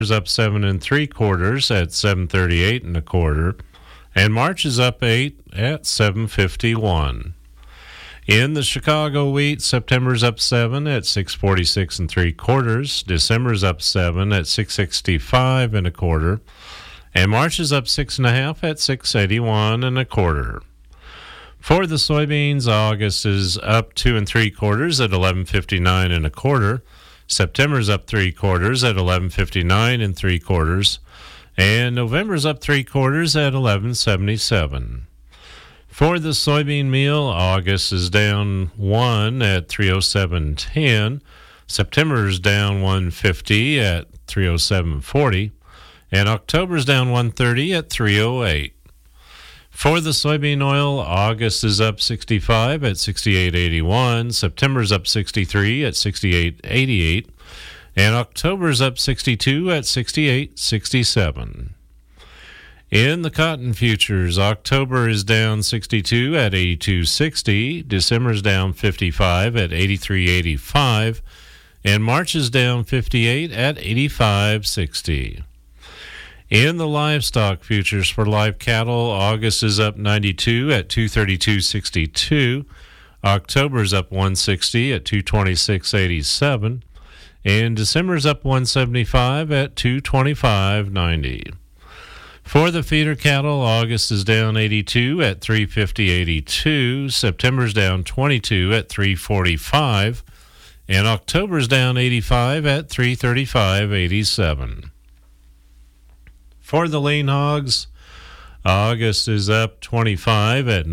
up 7 3/4 at 738 1/4, and March is up 8 at 751. In the Chicago wheat, September's up 7 at 646 3/4, December's up 7 at 665 1/4, and March is up 6.5 at 681 1/4. For the soybeans, August is up 2 3/4 at 1159 1/4. September's up 3/4 at 1159 3/4, and November's up 3/4 at 1177. For the soybean meal, August is down 1 at 307.10. September's down 150 at 307.40, and October's down 130 at 308. For the soybean oil, August is up 65 at 68.81, September's up 63 at 68.88, and October's up 62 at 68.67. In the cotton futures, October is down 62 at 82.60, December's down 55 at 83.85, and March is down 58 at 85.60. In the livestock futures for live cattle, August is up 92 at 232.62, October's up 160 at 226.87, and December's up 175 at 225.90. For the feeder cattle, August is down 82 at 350.82, September's down 22 at 345, and October's down 85 at 335.87. For the lean hogs, August is up 25 at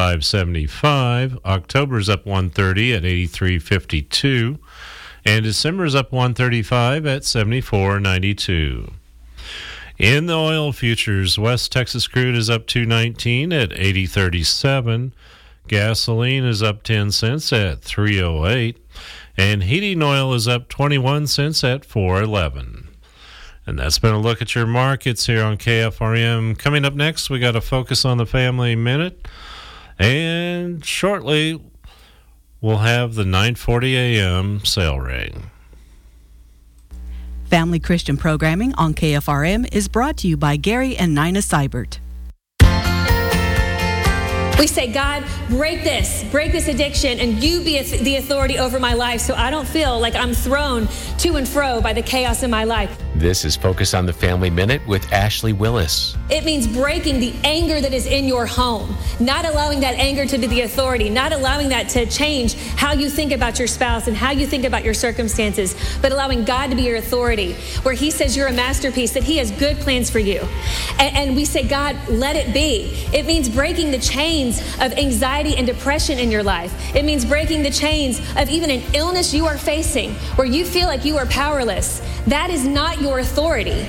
95.75, October's up 130 at 83.52, and December's up 135 at 74.92. In the oil futures, West Texas crude is up 219 at 80.37, gasoline is up 10 cents at 308, and heating oil is up 21 cents at 411. And that's been a look at your markets here on KFRM. Coming up next, we got a Focus on the Family Minute. And shortly, we'll have the 9:40 a.m. sale ring. Family Christian programming on KFRM is brought to you by Gary and Nina Seibert. We say, God, break this addiction, and you be the authority over my life so I don't feel like I'm thrown to and fro by the chaos in my life. This is Focus on the Family Minute with Ashley Willis. It means breaking the anger that is in your home, not allowing that anger to be the authority, not allowing that to change how you think about your spouse and how you think about your circumstances, but allowing God to be your authority, where he says you're a masterpiece, that he has good plans for you. And we say, God, let it be. It means breaking the chains of anxiety and depression in your life. It means breaking the chains of even an illness you are facing where you feel like you are powerless. That is not your authority.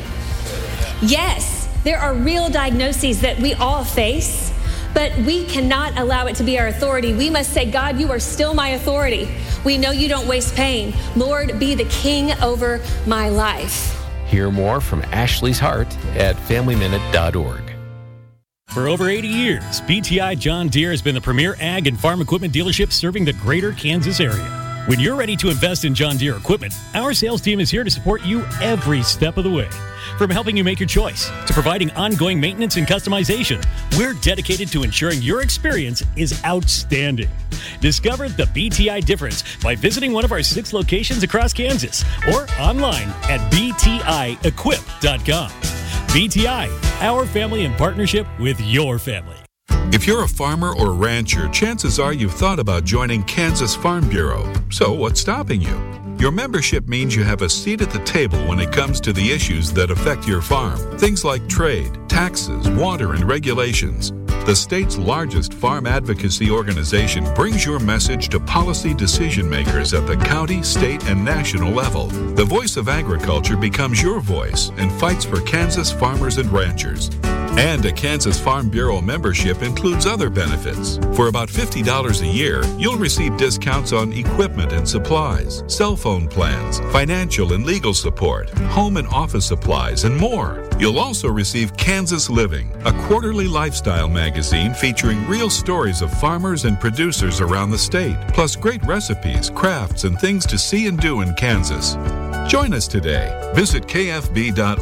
Yes, there are real diagnoses that we all face, but we cannot allow it to be our authority. We must say, God, you are still my authority. We know you don't waste pain. Lord, be the king over my life. Hear more from Ashley's heart at FamilyMinute.org. For over 80 years, BTI John Deere has been the premier ag and farm equipment dealership serving the greater Kansas area. When you're ready to invest in John Deere equipment, our sales team is here to support you every step of the way. From helping you make your choice to providing ongoing maintenance and customization, we're dedicated to ensuring your experience is outstanding. Discover the BTI difference by visiting one of our 6 locations across Kansas or online at btiequip.com. BTI, our family in partnership with your family. If you're a farmer or rancher, chances are you've thought about joining Kansas Farm Bureau. So what's stopping you? Your membership means you have a seat at the table when it comes to the issues that affect your farm. Things like trade, taxes, water, and regulations. The state's largest farm advocacy organization brings your message to policy decision makers at the county, state, and national level. The voice of agriculture becomes your voice and fights for Kansas farmers and ranchers. And a Kansas Farm Bureau membership includes other benefits. For about $50 a year, you'll receive discounts on equipment and supplies, cell phone plans, financial and legal support, home and office supplies, and more. You'll also receive Kansas Living, a quarterly lifestyle magazine featuring real stories of farmers and producers around the state, plus great recipes, crafts, and things to see and do in Kansas. Join us today. Visit kfb.org